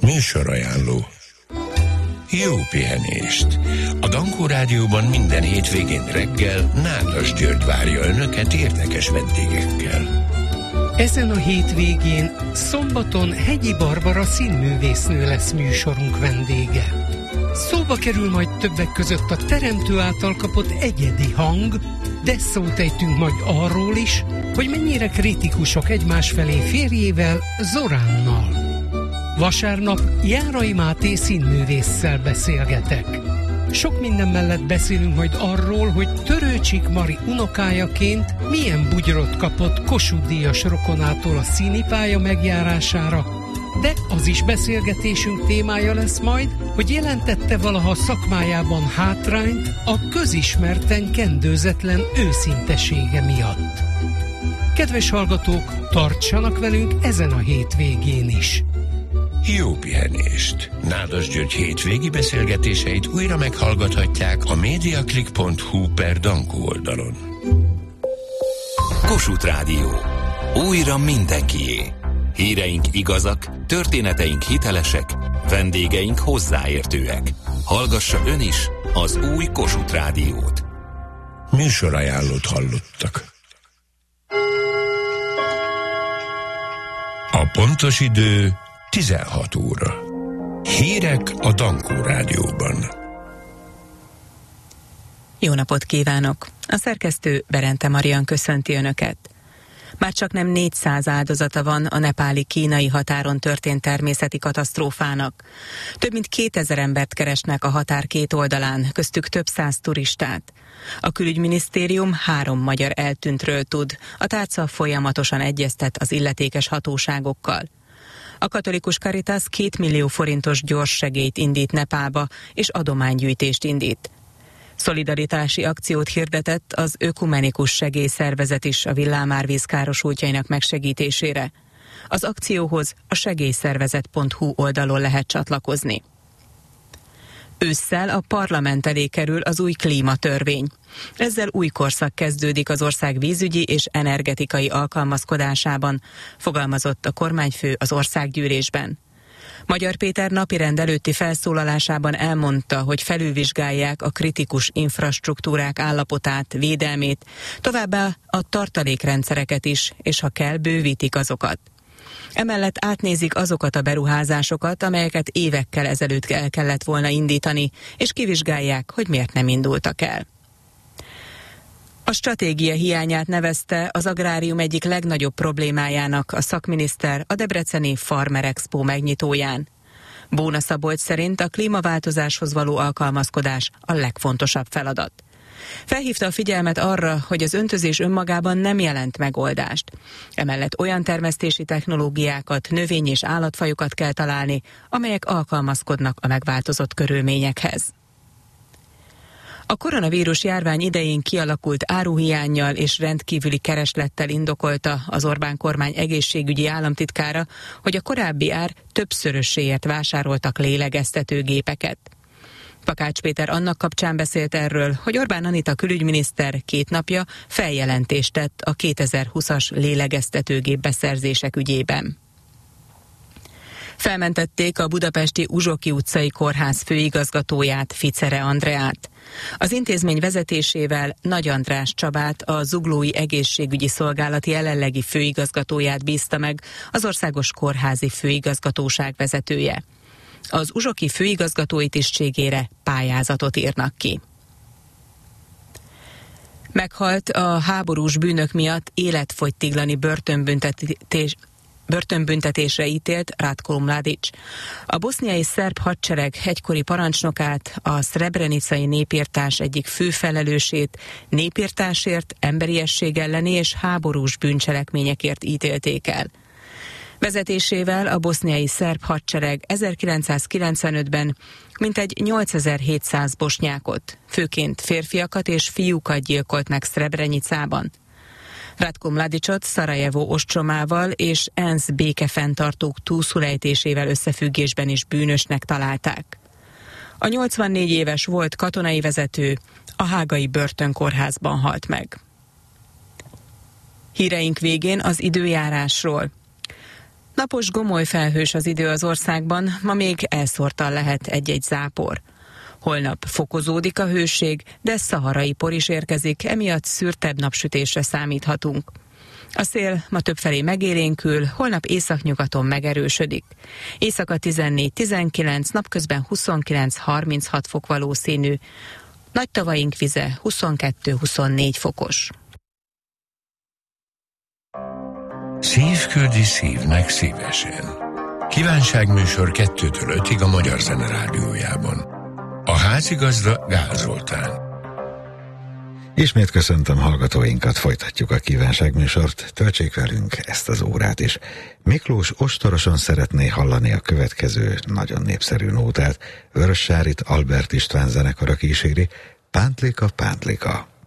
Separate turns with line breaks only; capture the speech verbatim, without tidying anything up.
Műsorajánló. Jó pihenést! A Dankó Rádióban minden hétvégén reggel Nádas György várja önöket érdekes vendégekkel.
Ezen a hétvégén szombaton Hegyi Barbara színművésznő lesz műsorunk vendége. Szóba kerül majd többek között a teremtő által kapott egyedi hang, de szót ejtünk majd arról is, hogy mennyire kritikusok egymás felé férjével, Zoránnal. Vasárnap Járai Máté színművésszel beszélgetek. Sok minden mellett beszélünk majd arról, hogy Törőcsik Mari unokájaként milyen bugyrot kapott Kossuth-díjas rokonától a színipálya megjárására, de az is beszélgetésünk témája lesz majd, hogy jelentette valaha szakmájában hátrányt a közismerten kendőzetlen őszintesége miatt. Kedves hallgatók, tartsanak velünk ezen a hétvégén is!
Jó pihenést! Nádas György hétvégi beszélgetéseit újra meghallgathatják a mediaclick pont hu per Dankó oldalon.
Kossuth Rádió. Újra mindenkié. Híreink igazak, történeteink hitelesek, vendégeink hozzáértőek. Hallgassa ön is az új Kossuth Rádiót.
Műsorajánlót hallottak. A pontos idő tizenhat óra. Hírek a Dankó Rádióban.
Jó napot kívánok! A szerkesztő Berente Marian köszönti Önöket. Már csak nem négyszáz áldozata van a nepáli-kínai határon történt természeti katasztrófának. Több mint kétezer embert keresnek a határ két oldalán, köztük több száz turistát. A külügyminisztérium három magyar eltűntről tud, a tárca folyamatosan egyeztet az illetékes hatóságokkal. A katolikus Caritas két millió forintos gyors segélyt indít Nepálba, és adománygyűjtést indít. Szolidaritási akciót hirdetett az Ökumenikus Segélyszervezet is a villámárvíz károsultjainak megsegítésére. Az akcióhoz a segélyszervezet pont hu oldalon lehet csatlakozni. Ősszel a parlament elé kerül az új klímatörvény. Ezzel új korszak kezdődik az ország vízügyi és energetikai alkalmazkodásában, fogalmazott a kormányfő az országgyűlésben. Magyar Péter napirend előtti felszólalásában elmondta, hogy felülvizsgálják a kritikus infrastruktúrák állapotát, védelmét, továbbá a tartalékrendszereket is, és ha kell, bővítik azokat. Emellett átnézik azokat a beruházásokat, amelyeket évekkel ezelőtt el kellett volna indítani, és kivizsgálják, hogy miért nem indultak el. A stratégia hiányát nevezte az agrárium egyik legnagyobb problémájának a szakminiszter a debreceni Farmer Expo megnyitóján. Bóna Szabolcs szerint a klímaváltozáshoz való alkalmazkodás a legfontosabb feladat. Felhívta a figyelmet arra, hogy az öntözés önmagában nem jelent megoldást. Emellett olyan termesztési technológiákat, növény- és állatfajokat kell találni, amelyek alkalmazkodnak a megváltozott körülményekhez. A koronavírus járvány idején kialakult áruhiánnyal és rendkívüli kereslettel indokolta az Orbán kormány egészségügyi államtitkára, hogy a korábbi ár többszöröséért vásároltak lélegeztetőgépeket. Pakács Péter annak kapcsán beszélt erről, hogy Orbán Anita külügyminiszter két napja feljelentést tett a kétezer-húszas lélegeztetőgép beszerzések ügyében. Felmentették a budapesti Uzsoki utcai kórház főigazgatóját, Ficere Andreát. Az intézmény vezetésével Nagy András Csabát, a Zuglói Egészségügyi Szolgálat jelenlegi főigazgatóját bízta meg az Országos Kórházi Főigazgatóság vezetője. Az uzsoki főigazgatói tisztségére pályázatot írnak ki. Meghalt a háborús bűnök miatt életfogytiglani börtönbüntetés börtönbüntetésre ítélt Ratko Mladic. A boszniai szerb hadsereg egykori parancsnokát, a szrebrenicai népirtás egyik főfelelősét népirtásért, emberiesség elleni és háborús bűncselekményekért ítélték el. Vezetésével a boszniai szerb hadsereg ezerkilencszázkilencvenötben mintegy nyolcezer-hétszáz bosnyákot, főként férfiakat és fiúkat gyilkolt meg Szrebrenicában. Ratko Mladicot Szarajevó ostromával és ENSZ békefenntartók túlszulejtésével összefüggésben is bűnösnek találták. A nyolcvannégy éves volt katonai vezető a hágai börtönkórházban halt meg. Híreink végén az időjárásról. Napos, gomoly felhős az idő az országban, ma még elszórtan lehet egy-egy zápor. Holnap fokozódik a hőség, de szaharai por is érkezik, emiatt szürtebb napsütésre számíthatunk. A szél ma többfelé megélénkül, holnap északnyugaton megerősödik. Éjszaka tizennégy-tizenkilenc, napközben huszonkilenc-harminchat fok valószínű. Nagy tavaink vize huszonkettő-huszonnégy fokos.
Szív küldi szívnek szívesen. Kívánságműsor kettőtől ötig a Magyar Zene Rádiójában. A házigazda Gál Zoltán.
Ismét köszöntöm hallgatóinkat, folytatjuk a kívánságműsort, töltsék velünk ezt az órát is. Miklós ostorosan szeretné hallani a következő nagyon népszerű nótát. Vörös Sárit Albert István zenekara kíséri, Pántlika, Pántlika.